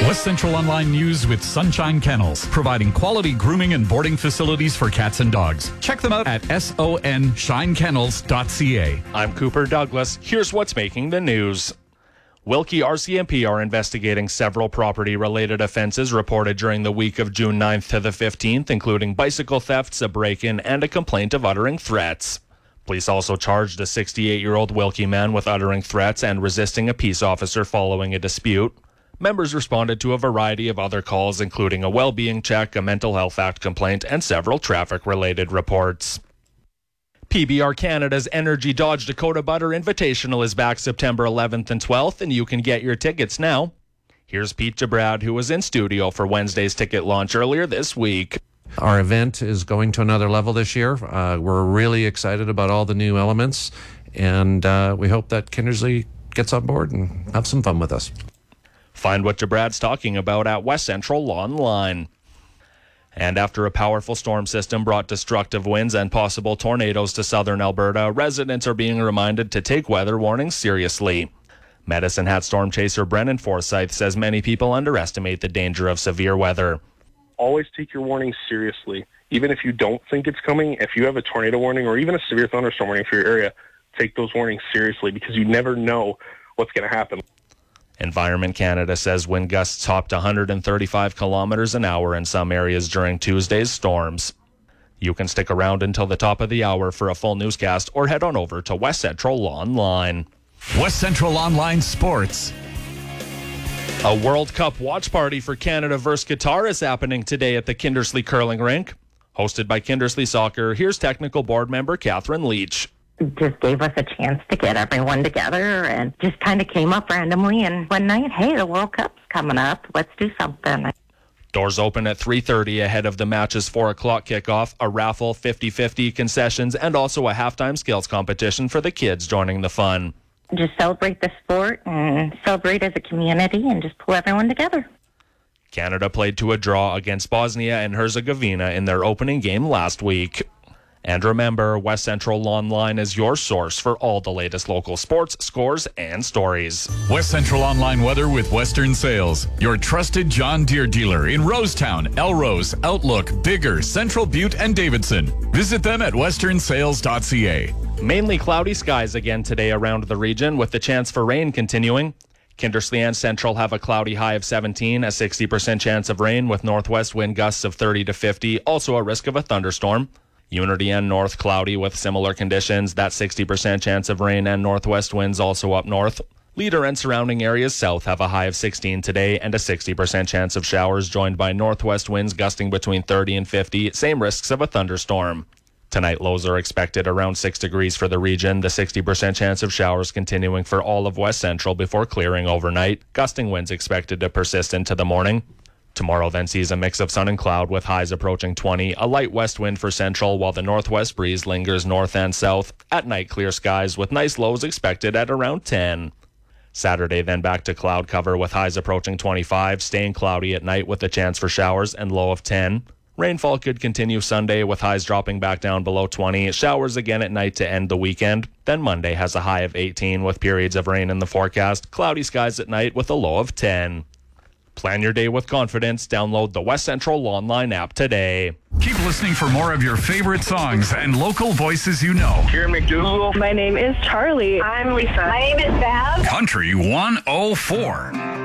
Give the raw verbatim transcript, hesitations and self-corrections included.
West Central Online News with Sunshine Kennels, providing quality grooming and boarding facilities for cats and dogs. Check them out at son shine kennels dot c a. I'm Cooper Douglas. Here's what's making the news. Wilkie R C M P are investigating several property-related offenses reported during the week of June ninth to the fifteenth, including bicycle thefts, a break-in, and a complaint of uttering threats. Police also charged a sixty-eight-year-old Wilkie man with uttering threats and resisting a peace officer following a dispute. Members responded to a variety of other calls, including a well-being check, a mental health act complaint, and several traffic-related reports. P B R Canada's Energy Dodge Dakota Butter Invitational is back September eleventh and twelfth, and you can get your tickets now. Here's Pete DeBrad, who was in studio for Wednesday's ticket launch earlier this week. Our event is going to another level this year. Uh, we're really excited about all the new elements, and uh, we hope that Kindersley gets on board and have some fun with us. Find what DeBrad's talking about at West Central Online. And after a powerful storm system brought destructive winds and possible tornadoes to southern Alberta, residents are being reminded to take weather warnings seriously. Medicine Hat storm chaser Brennan Forsyth says many people underestimate the danger of severe weather. Always take your warnings seriously. Even if you don't think it's coming, if you have a tornado warning or even a severe thunderstorm warning for your area, take those warnings seriously because you never know what's going to happen. Environment Canada says wind gusts topped one hundred thirty-five kilometers an hour in some areas during Tuesday's storms. You can stick around until the top of the hour for a full newscast or head on over to West Central Online. West Central Online Sports. A World Cup watch party for Canada versus Qatar is happening today at the Kindersley Curling Rink. Hosted by Kindersley Soccer, here's technical board member Catherine Leach. Just gave us a chance to get everyone together and just kind of came up randomly. And one night, hey, the World Cup's coming up. Let's do something. Doors open at three thirty ahead of the match's four o'clock kickoff, a raffle, fifty-fifty concessions, and also a halftime skills competition for the kids joining the fun. Just celebrate the sport and celebrate as a community and just pull everyone together. Canada played to a draw against Bosnia and Herzegovina in their opening game last week. And remember, West Central Online is your source for all the latest local sports, scores, and stories. West Central Online weather with Western Sales, your trusted John Deere dealer in Rosetown, Elrose, Outlook, Bigger, Central Butte, and Davidson. Visit them at western sales dot c a. Mainly cloudy skies again today around the region, with the chance for rain continuing. Kindersley and Central have a cloudy high of seventeen, a sixty percent chance of rain with northwest wind gusts of thirty to fifty, also a risk of a thunderstorm. Unity and North cloudy with similar conditions, that sixty percent chance of rain and northwest winds also up north. Leader and surrounding areas south have a high of sixteen today and a sixty percent chance of showers joined by northwest winds gusting between thirty and fifty, same risks of a thunderstorm. Tonight lows are expected around six degrees for the region, the sixty percent chance of showers continuing for all of West Central before clearing overnight. Gusting winds expected to persist into the morning. Tomorrow then sees a mix of sun and cloud with highs approaching twenty, a light west wind for Central while the northwest breeze lingers north and south. At night, clear skies with nice lows expected at around ten. Saturday then back to cloud cover with highs approaching twenty-five, staying cloudy at night with a chance for showers and low of ten. Rainfall could continue Sunday with highs dropping back down below twenty, showers again at night to end the weekend. Then Monday has a high of eighteen with periods of rain in the forecast, cloudy skies at night with a low of ten. Plan your day with confidence. Download the West Central Online app today. Keep listening for more of your favorite songs and local voices you know. Karen McDougal. My name is Charlie. I'm Lisa. My name is Val. Country one oh four.